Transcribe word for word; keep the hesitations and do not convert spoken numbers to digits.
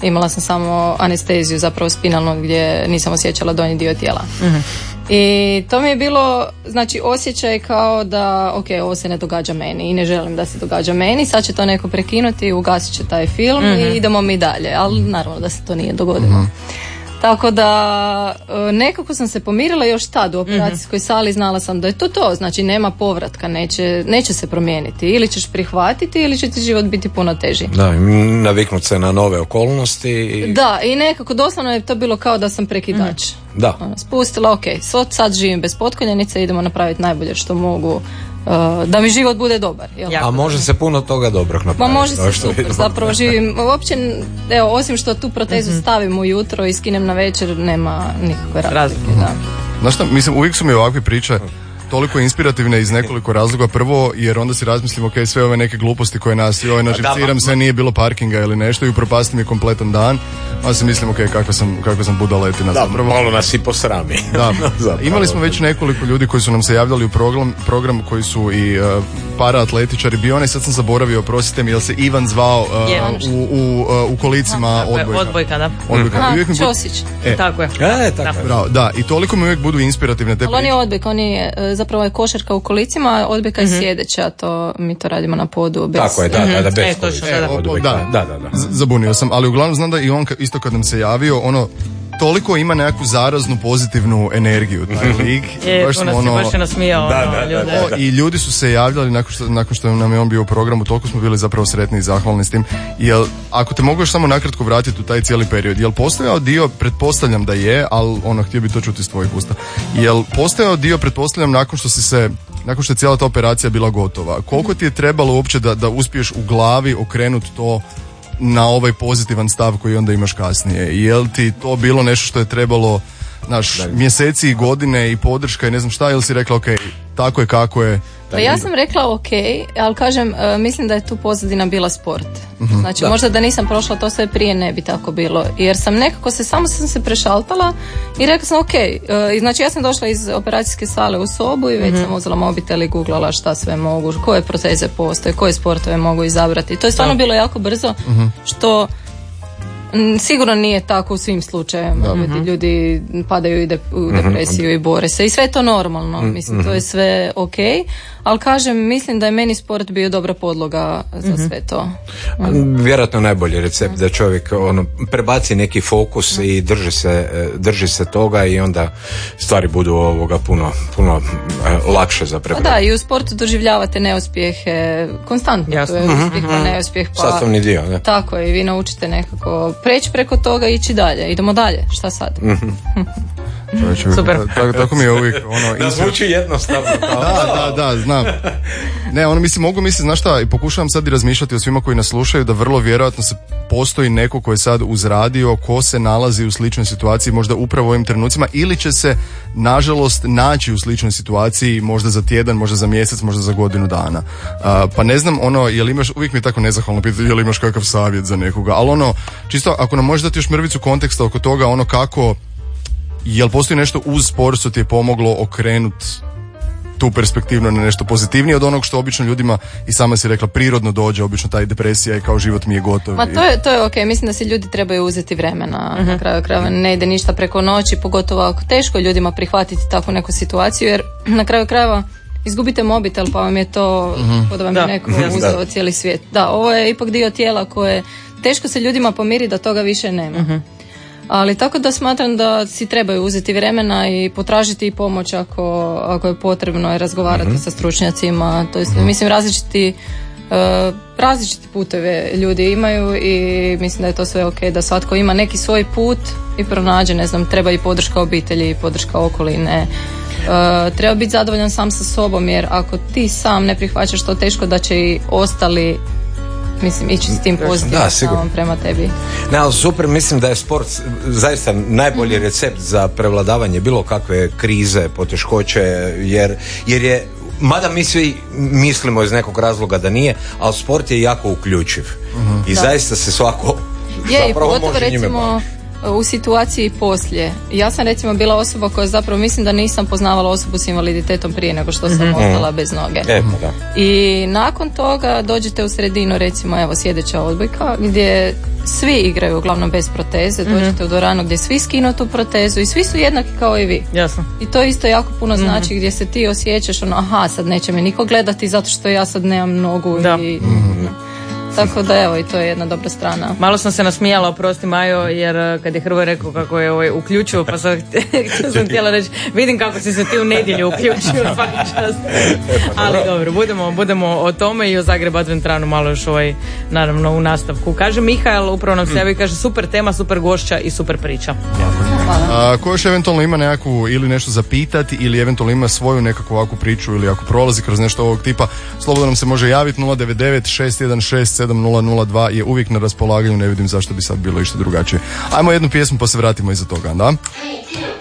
Imala sam samo anesteziju, zapravo spinalnu, gdje nisam osjećala donji dio tijela. Mm-hmm. I to mi je bilo, znači, osjećaj kao da, ok, ovo se ne događa meni i ne želim da se događa meni, sad će to neko prekinuti, ugasit će taj film mm-hmm. i idemo mi dalje, ali naravno da se to nije dogodilo. Mm-hmm. Tako da nekako sam se pomirila još tad u operacijskoj sali, znala sam da je to to, znači nema povratka, neće, neće se promijeniti, ili ćeš prihvatiti ili će ti život biti puno teži. Da, naviknuti se na nove okolnosti. I... Da, i nekako doslovno je to bilo kao da sam prekidač. Mm. Da. Spustila, ok, sad, sad živim bez potkoljenice, idemo napraviti najbolje što mogu. Uh, da mi život bude dobar. Jel? A može se puno toga dobrog napraviti. Ma može se super, zapravo živim uopće, evo, osim što tu protezu mm-hmm. stavim ujutro i skinem na večer, nema nikakve razlike. Da. Znaš šta, mislim, uvijek su mi ovakve priče toliko inspirativne iz nekoliko razloga. Prvo, jer onda si razmislim, ok, sve ove neke gluposti koje nas, joj, naživciram, sve nije bilo parkinga ili nešto i upropasti mi kompletan dan. Onda si mislim, ok, kakva sam, kakva sam budaletina. Da, zapravo. malo nas i posrami. Da, imali smo već nekoliko ljudi koji su nam se javljali u program, program koji su i uh, paraatletičari. Bio onaj, sad sam zaboravio, oprostite mi, jel se Ivan zvao uh, u, u, uh, u kolicima odbojka. Odbojka, da. Odbojka. Aha, Ćosić. E, tako je. E, tako je. Bravo, da, i toliko mi uvijek budu inspirativne te priče. Ali on je odbojka, on je, zapravo je košarka u kolicima, a odbojka je mm-hmm. sjedeća, to mi to radimo na podu. Bez... Tako je, da, da, da, bez e, točno, da, da, da, da, da. Zabunio sam, ali uglavnom znam da i on isto kad nam se javio, ono, toliko ima nekakvu zaraznu pozitivnu energiju taj lik. Je, baš, ono, ono, baš je nasmijao da, ono, da, ljude. da, da. I ljudi su se javljali nakon što, nakon što nam je on bio u programu, toliko smo bili zapravo sretni i zahvalni s tim. Jel, ako te mogu još samo nakratko vratiti u taj cijeli period, jel postojao dio, pretpostavljam da je, ali ono, htio bi to čuti iz tvojih usta, jel postojao dio, pretpostavljam, nakon što si se nakon što je cijela ta operacija bila gotova, koliko ti je trebalo uopće da, da uspiješ u glavi okrenuti to na ovaj pozitivan stav koji onda imaš kasnije? Jel ti to bilo nešto što je trebalo, znaš, mjeseci i godine i podrška i ne znam šta, ili si rekla ok, tako je kako je? Pa ja sam rekla ok, ali kažem, uh, mislim da je tu pozadina bila sport. Mm-hmm. Znači da. možda da nisam prošla to sve prije ne bi tako bilo. Jer sam nekako se, samo sam se prešaltala i rekla sam ok, uh, znači ja sam došla iz operacijske sale u sobu i već mm-hmm. sam uzela mobitel i googlala šta sve mogu, koje proteze postoje, koje sportove mogu izabrati. To je stvarno da. bilo jako brzo, mm-hmm. što sigurno nije tako u svim slučajevima. Ljudi, ljudi padaju i de, u depresiju mm-hmm. i bore se i sve je to normalno. Mm-hmm. Mislim, to je sve ok, ali kažem, mislim da je meni sport bio dobra podloga za mm-hmm. sve to. Mm. Vjerojatno najbolji recept da čovjek ono, prebaci neki fokus mm. i drži se, drži se toga i onda stvari budu ovoga puno, puno uh, lakše za prebaciti. Da, i u sportu doživljavate neuspjehe konstantno. Jasno. To je uspjeh pa neuspjeh. Pa, sastavni dio. Ne? Tako je, i vi naučite nekako preći preko toga i ići dalje. Idemo dalje, šta sad? Mm-hmm. Čovječe, super. Tako, tako mi je uvijek ono, da zvuči jednostavno. da, da, da, znam. Ne, ono mislim, mogu misliti, znaš šta, i pokušavam sad i razmišljati o svima koji nas slušaju da vrlo vjerojatno se postoji neko ko je sad uz radio, ko se nalazi u sličnoj situaciji možda upravo u ovim trenucima ili će se nažalost naći u sličnoj situaciji možda za tjedan, možda za mjesec, možda za godinu dana. Uh, pa ne znam, ono, jel imaš, uvijek mi je tako nezahvalno pitati, jel imaš kakav savjet za nekoga, ali ono, čisto ako nam možeš dati još mrvicu konteksta oko toga, ono kako, jel postoji nešto uz sport što ti je pomoglo okrenut tu perspektivno na nešto pozitivnije od onog što obično ljudima, i sama si rekla, prirodno dođe, obično taj depresija i kao život mi je gotov. Ma to je, to je ok, mislim da si ljudi trebaju uzeti vremena, uh-huh. na kraju krajeva ne ide ništa preko noći, pogotovo ako teško ljudima prihvatiti takvu neku situaciju, jer na kraju krajeva izgubite mobitel pa vam je to uh-huh. kod vam je neko uzeo cijeli svijet. Da, ovo je ipak dio tijela koje teško se ljudima pomiri da toga više nema. Uh-huh. Ali tako da smatram da si trebaju uzeti vremena i potražiti i pomoć ako, ako je potrebno i razgovarati mm-hmm. sa stručnjacima. To je, mislim, različiti uh, različiti puteve ljudi imaju i mislim da je to sve ok, da svatko ima neki svoj put i pronađe, ne znam, treba i podrška obitelji i podrška okoline. Uh, treba biti zadovoljan sam sa sobom, jer ako ti sam ne prihvaćaš to, teško da će i ostali, mislim, ići s tim pozitivno prema tebi. Ne, ali super, mislim da je sport zaista najbolji recept za prevladavanje bilo kakve krize, poteškoće, jer, jer je, mada mi svi mislimo iz nekog razloga da nije, ali sport je jako uključiv. Uh-huh. I da. Zaista se svako je, zapravo može recimo, njime baviti. u situaciji poslije. Ja sam recimo bila osoba koja zapravo mislim da nisam poznavala osobu s invaliditetom prije nego što sam mm-hmm. ostala bez noge. E, pa da. I nakon toga dođete u sredinu, recimo evo sjedeća odbojka gdje svi igraju uglavnom bez proteze, dođete mm-hmm. u dvoranu gdje svi skinu tu protezu i svi su jednaki kao i vi. Jasno. I to isto jako puno znači mm-hmm. gdje se ti osjećaš ono, aha, sad neće me niko gledati zato što ja sad nemam nogu da. i... Mm-hmm. Tako da evo i to je jedna dobra strana. Malo sam se nasmijala, oprosti Majo, jer kad je Hrvoje rekao kako je ovaj uključio, pa sam, sam htjela reći, vidim kako si se ti u nedjelju uključio, svaki čast. Ali dobro, budemo, budemo o tome i o Zagreb Adventranu malo još ovaj, naravno u nastavku. Kaže Mihael, upravo nam se javi, kaže super tema, super gošća i super priča. A, ko još eventualno ima nekakvu ili nešto zapitati ili eventualno ima svoju nekakvu ovakvu priču ili ako prolazi kroz nešto ovog tipa, slobodno nam se može javiti. Nula devet devet šest jedan šest sedam nula nula dva je uvijek na raspolaganju, ne vidim zašto bi sad bilo išta drugačije. Ajmo jednu pjesmu pa se vratimo iza toga, da?